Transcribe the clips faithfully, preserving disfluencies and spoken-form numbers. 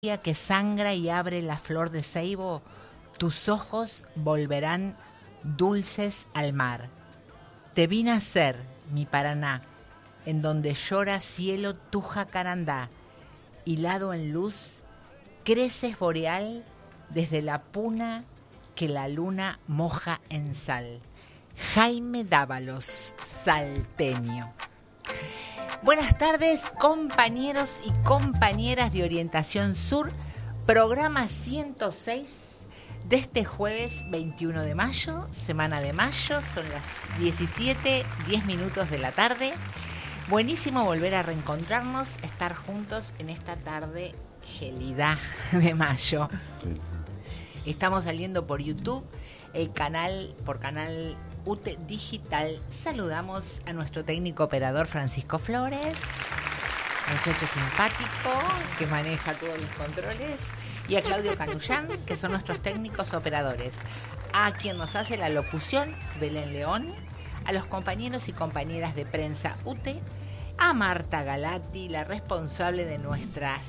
día que sangra y abre la flor de ceibo, tus ojos volverán dulces al mar. Te vi nacer, mi Paraná, en donde llora cielo tu jacarandá, hilado en luz, creces boreal desde la puna que la luna moja en sal. Jaime Dávalos, salteño. Buenas tardes, compañeros y compañeras de Orientación Sur, programa ciento seis de este jueves veintiuno de mayo, semana de mayo, son las diecisiete, diez minutos de la tarde. Buenísimo volver a reencontrarnos, estar juntos en esta tarde gélida de mayo. Estamos saliendo por YouTube, el canal, por canal U T E Digital. Saludamos a nuestro técnico operador Francisco Flores, muchacho simpático que maneja todos los controles, y a Claudio Canullán, que son nuestros técnicos operadores, a quien nos hace la locución Belén León, a los compañeros y compañeras de prensa U T E, a Marta Galati, la responsable de nuestras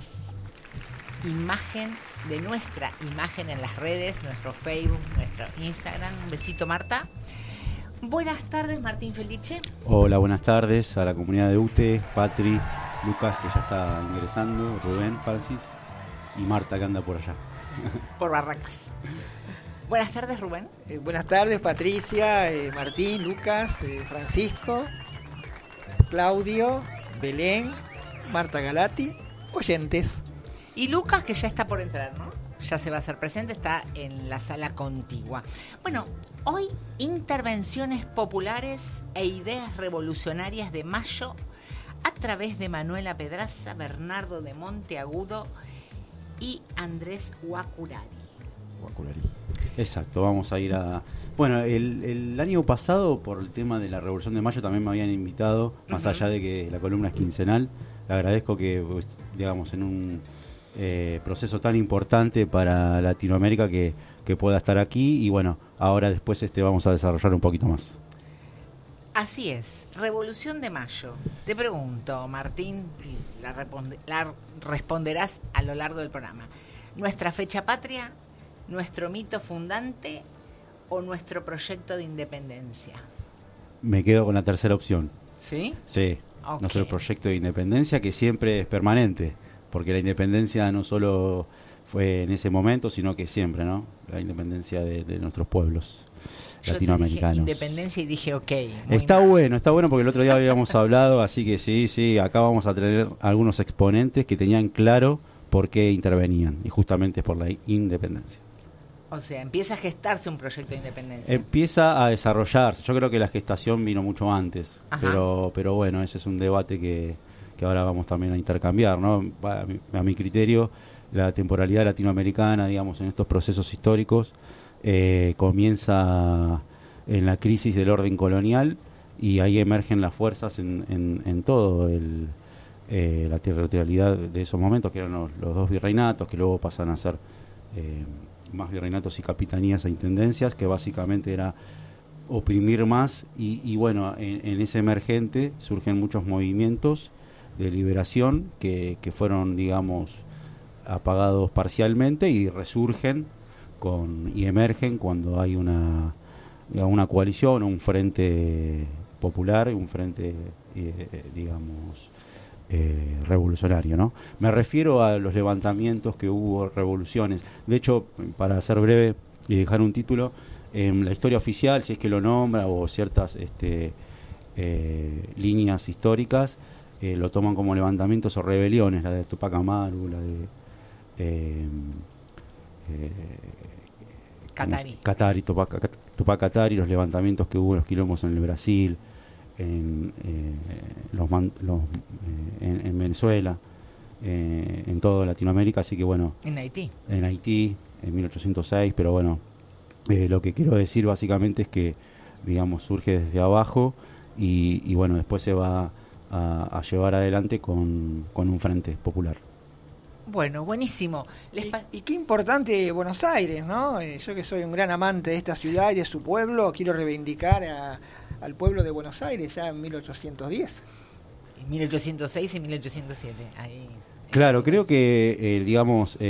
imagen, de nuestra imagen en las redes, nuestro Facebook, nuestro Instagram. Un besito, Marta. Buenas tardes, Martín Felice. Hola, buenas tardes a la comunidad de U T E, Patri, Lucas, que ya está ingresando, Rubén, Francis y Marta, que anda por allá. Por Barracas. Buenas tardes, Rubén. Eh, buenas tardes, Patricia, eh, Martín, Lucas, eh, Francisco, Claudio, Belén, Marta Galati, oyentes. Y Lucas, que ya está por entrar, ¿no? Ya se va a hacer presente, está en la sala contigua. Bueno, hoy intervenciones populares e ideas revolucionarias de mayo a través de Manuela Pedraza, Bernardo de Monteagudo y Andrés Guacurari. Guacurari. Exacto, vamos a ir a... Bueno, el, el año pasado, por el tema de la Revolución de Mayo, también me habían invitado, más uh-huh. allá de que la columna es quincenal. Le agradezco que, pues, digamos, en un... Eh, proceso tan importante para Latinoamérica que, que pueda estar aquí, y bueno, ahora después este vamos a desarrollar un poquito más. Así es, Revolución de Mayo. Te pregunto, Martín, la, responde, la responderás a lo largo del programa. ¿Nuestra fecha patria, nuestro mito fundante o nuestro proyecto de independencia? Me quedo con la tercera opción. ¿Sí? Sí, okay. Nuestro proyecto de independencia, que siempre es permanente, porque la independencia no solo fue en ese momento, sino que siempre, ¿no? La independencia de, de nuestros pueblos Yo latinoamericanos. Yo dije independencia y dije, ok. Está mal. bueno, está bueno, porque el otro día habíamos hablado, así que sí, sí, acá vamos a tener algunos exponentes que tenían claro por qué intervenían, y justamente es por la independencia. O sea, empieza a gestarse un proyecto de independencia. Empieza a desarrollarse. Yo creo que la gestación vino mucho antes, Ajá. pero pero bueno, ese es un debate que... que ahora vamos también a intercambiar, ¿no? A mi, a mi criterio, la temporalidad latinoamericana, digamos, en estos procesos históricos, eh, comienza en la crisis del orden colonial, y ahí emergen las fuerzas en, en, en todo el, eh, la territorialidad de esos momentos, que eran los, los dos virreinatos, que luego pasan a ser eh, más virreinatos y capitanías e intendencias, que básicamente era oprimir más, y, y bueno, en, en ese emergente surgen muchos movimientos de liberación que, que fueron, digamos, apagados parcialmente, y resurgen con y emergen cuando hay una una coalición, un frente popular, un frente eh, digamos eh, revolucionario, ¿no? Me refiero a los levantamientos que hubo, revoluciones. De hecho, para ser breve y dejar un título, en la historia oficial, si es que lo nombra, o ciertas este, eh, líneas históricas, Eh, lo toman como levantamientos o rebeliones, la de Tupac Amaru, la de eh, eh, Katari, Katari Tupac, Tupac Katari, los levantamientos que hubo, los quilombos en el Brasil, en, eh, los, los, eh, en, en Venezuela, eh, en toda Latinoamérica, así que bueno. En Haití. En Haití, en mil ochocientos seis, pero bueno, eh, lo que quiero decir básicamente es que, digamos, surge desde abajo, y, y bueno, después se va A, a llevar adelante con, con un frente popular. Bueno, buenísimo. Les pa- y, y qué importante Buenos Aires, ¿no? Eh, yo que soy un gran amante de esta ciudad y de su pueblo, quiero reivindicar a, al pueblo de Buenos Aires ya en mil ochocientos diez. mil ochocientos seis y mil ochocientos siete, ahí Claro, creo que, eh, digamos,